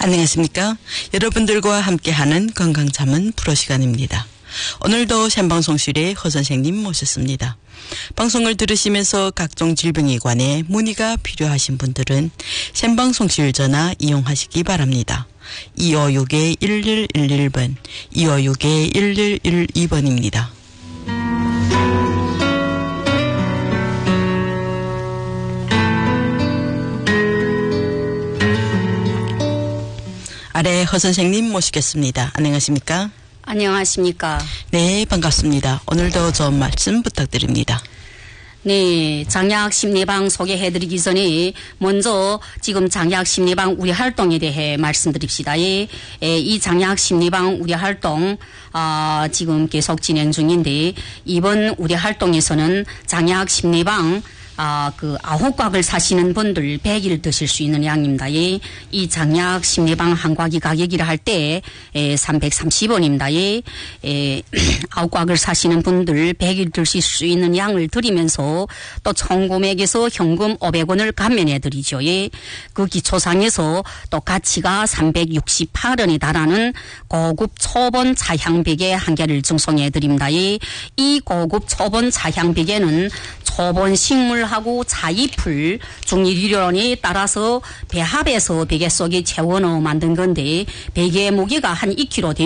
안녕하십니까? 여러분들과 함께하는 건강참은 프로 시간입니다. 오늘도 생방송실에 허 선생님 모셨습니다. 방송을 들으시면서 각종 질병에 관해 문의가 필요하신 분들은 생방송실 전화 이용하시기 바랍니다. 256-1111번, 256-1112번입니다. 아래 허 선생님 모시겠습니다. 안녕하십니까? 안녕하십니까? 네, 반갑습니다. 오늘도 좋은 말씀 부탁드립니다. 네, 장약 심리방 소개해드리기 전에 먼저 지금 장약 심리방 우리 활동에 대해 말씀드립시다. 이 장약 심리방 우리 활동 지금 계속 진행 중인데 이번 우리 활동에서는 장약 심리방 9곽을 사시는 분들 100일 드실 수 있는 양입니다. 이 장약 심리방 한 곽이 가격이라 할 때 330원입니다. 9곽을 사시는 분들 100일 드실 수 있는 양을 드리면서 또 총금액에서 현금 500원을 감면해 드리죠. 그 기초상에서 또 가치가 368원에 달하는 고급 초본 차향베개 한 개를 증송해 드립니다. 이 고급 초본 차향베개는 초본 식물하고 차잎을 중립이론에 따라서 배합해서 베개 속에 채워넣어 만든 건데 베개의 무게가 한 2kg